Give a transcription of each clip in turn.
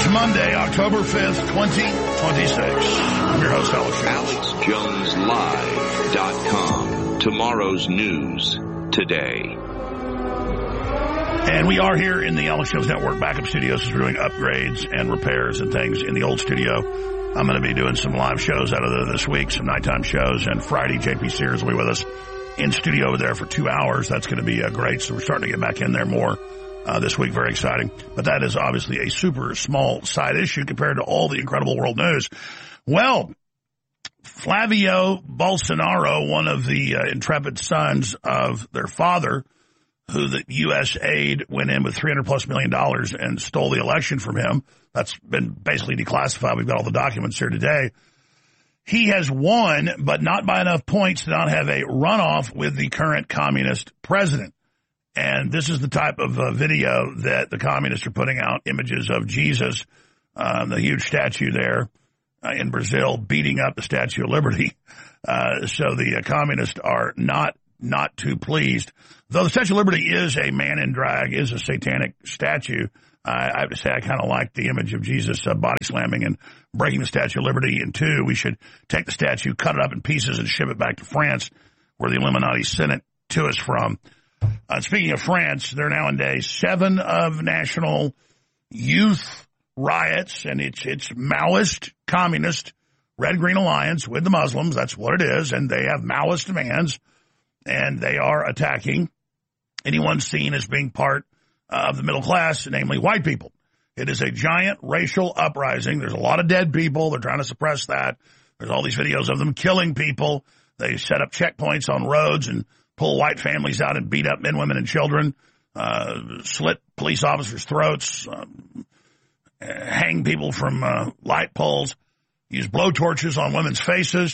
Monday, October 5th, 2026. I'm your host, Alex Jones. AlexJonesLive.com. Tomorrow's news today. And we are here in the Alex Jones Network backup studios as we're doing upgrades and repairs and things in the old studio. I'm going to be doing some live shows out of there this week, some nighttime shows, and Friday, JP Sears will be with us in studio over there for 2 hours. That's going to be great, so we're starting to get back in there more this week. Very exciting. But that is obviously a super small side issue compared to all the incredible world news. Well, Flavio Bolsonaro, one of the intrepid sons of their father, who the U.S. aid went in with $300+ million and stole the election from him. That's been basically declassified. We've got all the documents here today. He has won, but not by enough points to not have a runoff with the current communist president. And this is the type of video that the communists are putting out, images of Jesus, the huge statue there in Brazil, beating up the Statue of Liberty. So the communists are not too pleased. Though the Statue of Liberty is a man in drag, is a satanic statue, I have to say I kind of like the image of Jesus body slamming and breaking the Statue of Liberty in two. We should take the statue, cut it up in pieces, and ship it back to France, where the Illuminati sent it to us from. Speaking of France, they're now in day 7 of national youth riots, and it's Maoist, communist, Red-Green Alliance with the Muslims. That's what it is, and they have Maoist demands, and they are attacking anyone seen as being part of the middle class, namely white people. It is a giant racial uprising. There's a lot of dead people. They're trying to suppress that. There's all these videos of them killing people. They set up checkpoints on roads and pull white families out and beat up men, women, and children, slit police officers' throats, hang people from light poles, use blowtorches on women's faces,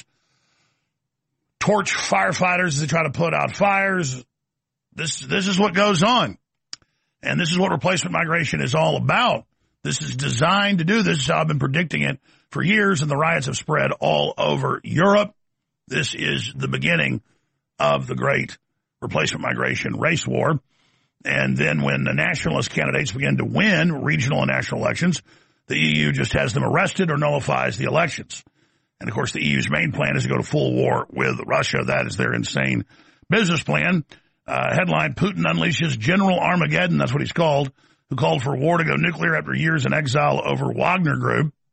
torch firefighters as they try to put out fires. This is what goes on. And this is what replacement migration is all about. This is designed to do this. This is how I've been predicting it for years, and the riots have spread all over Europe. This is the beginning of the great replacement migration race war. And then when the nationalist candidates begin to win regional and national elections, the EU just has them arrested or nullifies the elections. And, of course, the EU's main plan is to go to full war with Russia. That is their insane business plan. Headline, Putin unleashes General Armageddon, that's what he's called, who called for war to go nuclear after years in exile over Wagner Group.